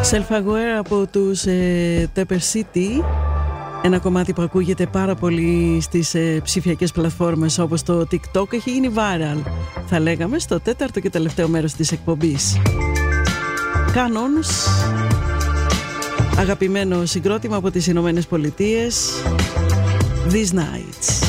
Self-Aware από τους Tepper City. Ένα κομμάτι που ακούγεται πάρα πολύ στις ψηφιακές πλατφόρμες όπως το TikTok. Έχει γίνει viral, θα λέγαμε, στο τέταρτο και τελευταίο μέρος της εκπομπής. Canons, αγαπημένο συγκρότημα από τις Ηνωμένες Πολιτείες. These Nights.